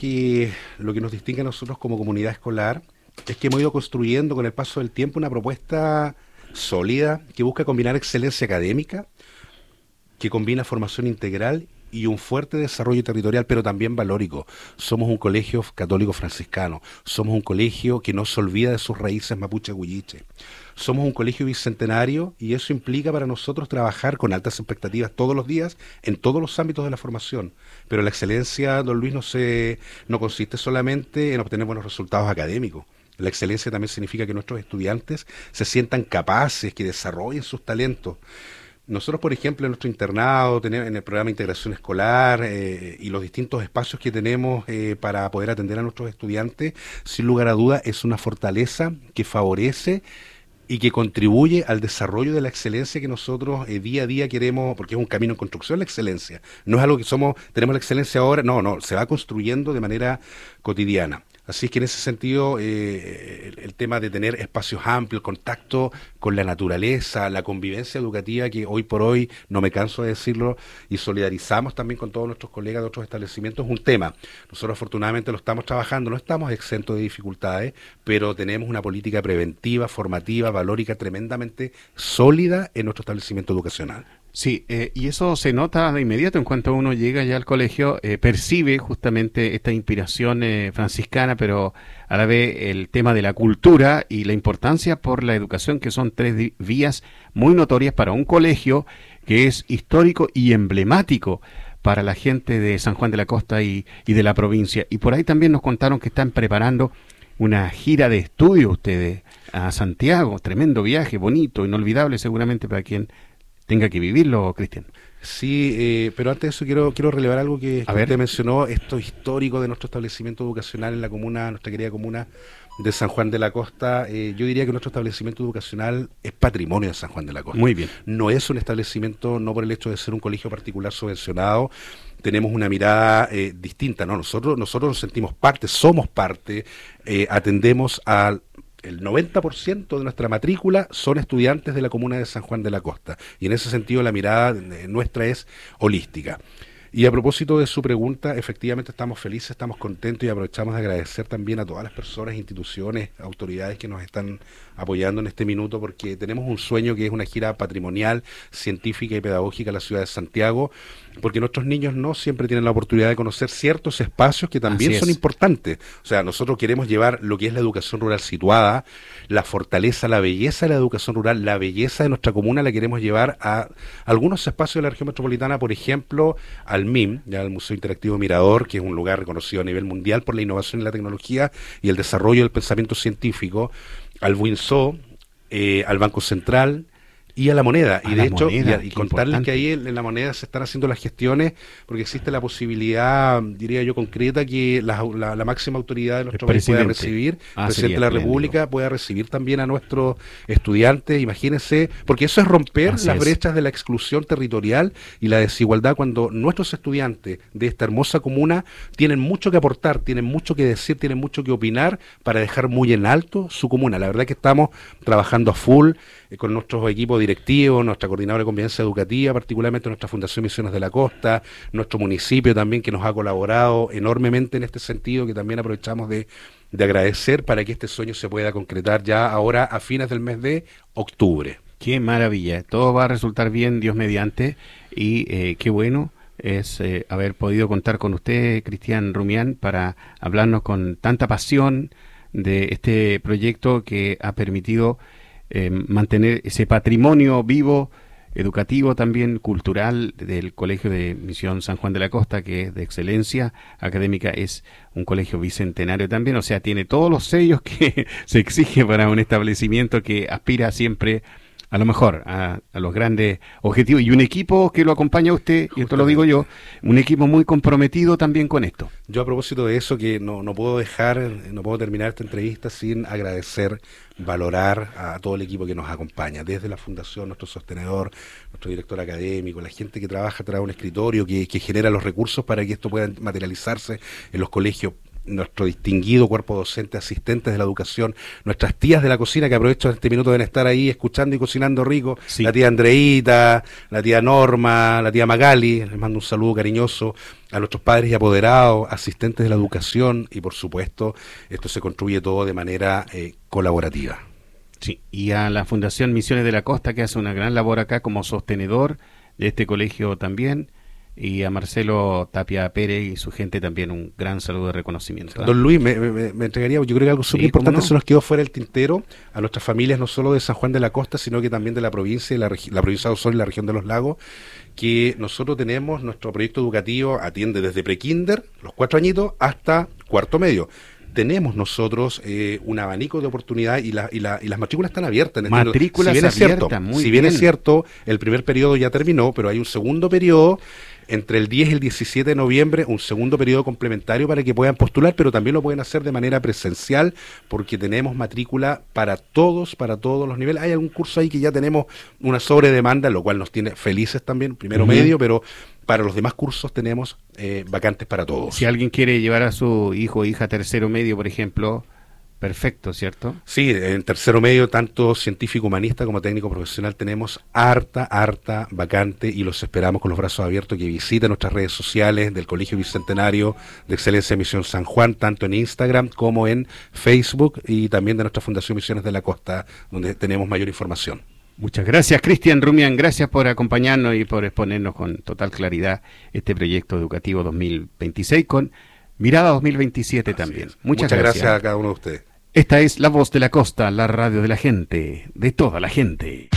que lo que nos distingue a nosotros como comunidad escolar es que hemos ido construyendo con el paso del tiempo una propuesta sólida que busca combinar excelencia académica, que combina formación integral y un fuerte desarrollo territorial, pero también valórico. Somos un colegio católico franciscano, somos un colegio que no se olvida de sus raíces mapuche-huilliche. Somos un colegio bicentenario y eso implica para nosotros trabajar con altas expectativas todos los días en todos los ámbitos de la formación. Pero la excelencia, don Luis, no consiste solamente en obtener buenos resultados académicos. La excelencia también significa que nuestros estudiantes se sientan capaces, que desarrollen sus talentos. Nosotros, por ejemplo, en nuestro internado, en el programa de integración escolar y los distintos espacios que tenemos para poder atender a nuestros estudiantes, sin lugar a duda es una fortaleza que favorece y que contribuye al desarrollo de la excelencia que nosotros día a día queremos, porque es un camino en construcción la excelencia. No es algo que tenemos la excelencia ahora, no, se va construyendo de manera cotidiana. Así es que en ese sentido, el tema de tener espacios amplios, el contacto con la naturaleza, la convivencia educativa, que hoy por hoy, no me canso de decirlo, y solidarizamos también con todos nuestros colegas de otros establecimientos, es un tema. Nosotros afortunadamente lo estamos trabajando, no estamos exentos de dificultades, pero tenemos una política preventiva, formativa, valórica, tremendamente sólida en nuestro establecimiento educacional. Sí, y eso se nota de inmediato en cuanto uno llega ya al colegio, percibe justamente esta inspiración franciscana, pero a la vez el tema de la cultura y la importancia por la educación, que son tres vías muy notorias para un colegio que es histórico y emblemático para la gente de San Juan de la Costa y de la provincia. Y por ahí también nos contaron que están preparando una gira de estudio ustedes a Santiago, tremendo viaje, bonito, inolvidable seguramente para quien tenga que vivirlo, Cristian. Sí, pero antes de eso quiero relevar algo que usted mencionó, esto histórico de nuestro establecimiento educacional en la comuna, nuestra querida comuna de San Juan de la Costa. Yo diría que nuestro establecimiento educacional es patrimonio de San Juan de la Costa. Muy bien. No es un establecimiento, no por el hecho de ser un colegio particular subvencionado, tenemos una mirada distinta, ¿no? Nosotros nos sentimos parte, somos parte, atendemos al el 90% de nuestra matrícula son estudiantes de la comuna de San Juan de la Costa, y en ese sentido la mirada nuestra es holística. Y a propósito de su pregunta, efectivamente estamos felices, estamos contentos y aprovechamos de agradecer también a todas las personas, instituciones, autoridades que nos están apoyando en este minuto, porque tenemos un sueño que es una gira patrimonial, científica y pedagógica a la ciudad de Santiago, porque nuestros niños no siempre tienen la oportunidad de conocer ciertos espacios que también son importantes. O sea, nosotros queremos llevar lo que es la educación rural situada, la fortaleza, la belleza de la educación rural, la belleza de nuestra comuna, la queremos llevar a algunos espacios de la región metropolitana, por ejemplo, al MIM, ya al Museo Interactivo Mirador, que es un lugar reconocido a nivel mundial por la innovación en la tecnología y el desarrollo del pensamiento científico, al Buinzó, al Banco Central y a la Moneda. Y de hecho, y contarles que ahí en la Moneda se están haciendo las gestiones, porque existe la posibilidad, diría yo, concreta, que la máxima autoridad de nuestro país pueda recibir, el presidente de la República pueda recibir también a nuestros estudiantes, imagínense, porque eso es romper las brechas de la exclusión territorial y la desigualdad, cuando nuestros estudiantes de esta hermosa comuna tienen mucho que aportar, tienen mucho que decir, tienen mucho que opinar para dejar muy en alto su comuna. La verdad que estamos trabajando a full con nuestros equipos directivos, nuestra coordinadora de convivencia educativa, particularmente nuestra Fundación Misiones de la Costa, nuestro municipio también, que nos ha colaborado enormemente en este sentido, que también aprovechamos de agradecer para que este sueño se pueda concretar ya ahora a fines del mes de octubre. Qué maravilla, todo va a resultar bien, Dios mediante, y qué bueno es haber podido contar con usted, Cristian Rumián, para hablarnos con tanta pasión de este proyecto que ha permitido mantener ese patrimonio vivo, educativo también, cultural, del Colegio de Misión San Juan de la Costa, que es de excelencia académica, es un colegio bicentenario también, o sea, tiene todos los sellos que se exige para un establecimiento que aspira siempre a lo mejor, a los grandes objetivos, y un equipo que lo acompaña a usted, y esto lo digo yo, un equipo muy comprometido también con esto. Yo, a propósito de eso, que no puedo terminar esta entrevista sin agradecer, valorar a todo el equipo que nos acompaña, desde la Fundación, nuestro sostenedor, nuestro director académico, la gente que trabaja tras un escritorio, que genera los recursos para que esto pueda materializarse en los colegios nuestro distinguido cuerpo docente, asistentes de la educación, nuestras tías de la cocina, que aprovecho este minuto deben estar ahí escuchando y cocinando rico, Sí. la tía Andreita, la tía Norma, la tía Magali, les mando un saludo cariñoso a nuestros padres y apoderados, asistentes de la educación, y por supuesto esto se construye todo de manera colaborativa. Sí, y a la Fundación Misiones de la Costa, que hace una gran labor acá como sostenedor de este colegio también, y a Marcelo Tapia Pérez y su gente también un gran saludo de reconocimiento. Don Luis, me entregaría, yo creo que algo súper Sí, importante ¿cómo no? se nos quedó fuera el tintero a nuestras familias, no solo de San Juan de la Costa, sino que también de la provincia, la provincia de Osorno y la región de los lagos, que nosotros tenemos nuestro proyecto educativo, atiende desde prekinder, los 4 añitos, hasta cuarto medio. Tenemos nosotros un abanico de oportunidad y las matrículas están abiertas. Matrículas si bien es cierto, abiertas, muy si bien es bien. cierto, el primer periodo ya terminó, pero hay un segundo periodo entre el 10 y el 17 de noviembre, un segundo periodo complementario para que puedan postular, pero también lo pueden hacer de manera presencial, porque tenemos matrícula para todos los niveles. Hay algún curso ahí que ya tenemos una sobredemanda, lo cual nos tiene felices también, primero medio, pero para los demás cursos tenemos vacantes para todos. Si alguien quiere llevar a su hijo o hija a tercero medio, por ejemplo, perfecto, ¿cierto? Sí, en tercero medio, tanto científico humanista como técnico profesional, tenemos harta vacante y los esperamos con los brazos abiertos, que visiten nuestras redes sociales del Colegio Bicentenario de Excelencia Misión San Juan, tanto en Instagram como en Facebook, y también de nuestra Fundación Misiones de la Costa, donde tenemos mayor información. Muchas gracias, Cristian Rumian. Gracias por acompañarnos y por exponernos con total claridad este proyecto educativo 2026 con mirada 2027 Así también. es. Muchas gracias gracias a cada uno de ustedes. Esta es La Voz de la Costa, la radio de la gente, de toda la gente.